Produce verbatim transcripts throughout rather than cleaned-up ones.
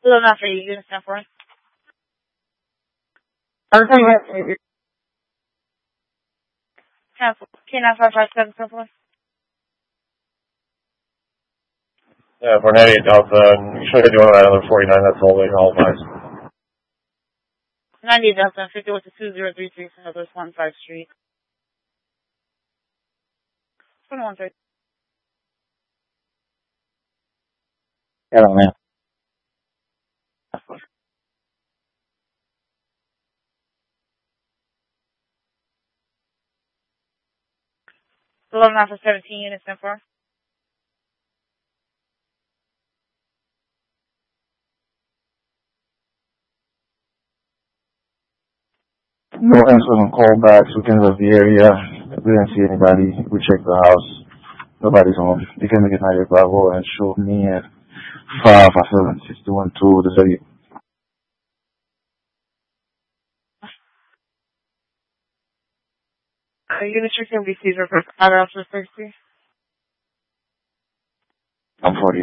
Little enough for you, unit ten four. Cancel. K nine five five seven seven four. Yeah, for ninety-eight Delta, you should be doing that another forty-nine, that's holding all fives. ninety-eight Delta, fifty-one to two zero three three, Southwest one five Street. twenty-one thirty. Hello, man. Little enough for seventeen, unit ten four. No answers on callbacks, we can leave the area. We didn't see anybody. We checked the house. Nobody's home. You can make it ninety-eight Bravo and show me at five five seven six two one two the city. Uh, unit three can be seized for other officer safety. I'm forty.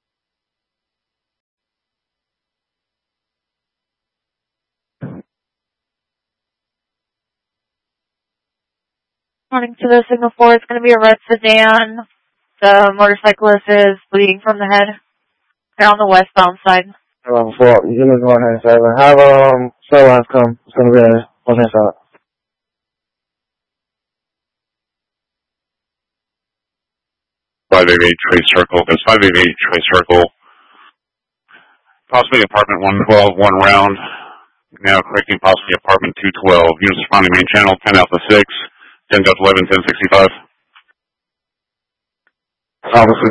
According to the signal four, it's going to be a red sedan. The motorcyclist is bleeding from the head. They're on the westbound side. Um, for unit one hand seven. Have um Starlines come. It's gonna be a one hand side. five eighty-eight Trace Circle. There's five eighty-eight Trace Circle. Possibly apartment one twelve, one round. Now correcting possibly apartment two twelve. Units responding main channel, ten Alpha six, ten Delta eleven, ten sixty-five. Officer.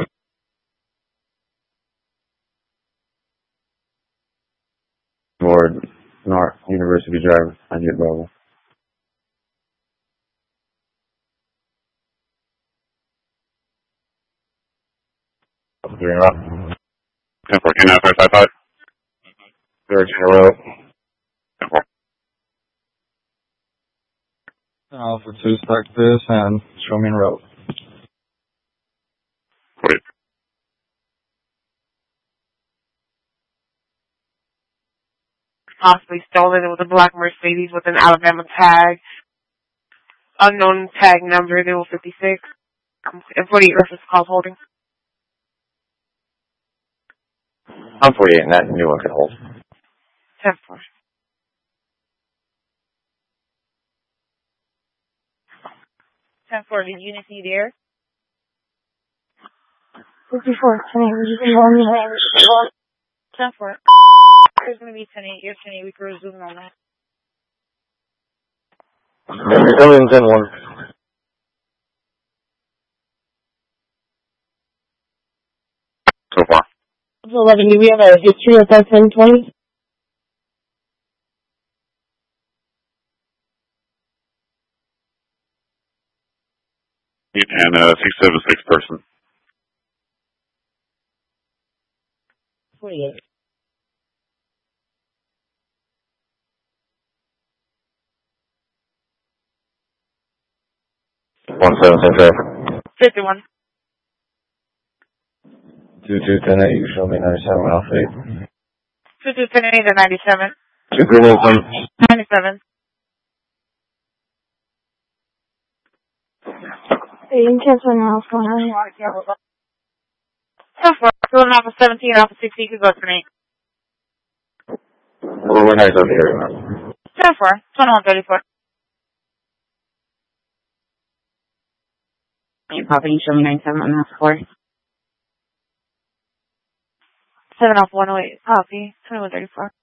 Board, North University Drive, I get Bravo. Three and up. ten fourteen, nine five five five. Third road. ten four. Alpha two, start this and show me in road. forty. Possibly stolen. It was a black Mercedes with an Alabama tag. Unknown tag number, they were fifty-six. And forty-eight reference calls holding. I'm forty-eight and that new one can hold. ten four. ten four, did unit need air? fifty-four, ten eight, would you be on the ten four. There's going to be ten eight, you're ten eight, we can resume on that. Coming ten one. So far. eleven, do we have a history of that ten twenty? You can, uh, six seven six person. forty-eight. One seven six eight. fifty-one. Two two ten eight. You show me ninety seven Alpha eight. two two ten eight and ninety-seven. Two green open. ninety-seven. Hey, you can cancel now. What's going on? ten four. Going off of seventeen, off of sixteen, you can go ten eight. Well, we're nice up here. ten four. twenty-one thirty-four. You Papa, you show me ninety-seven on that score. seven off one oh eight. Copy. twenty-one thirty-four.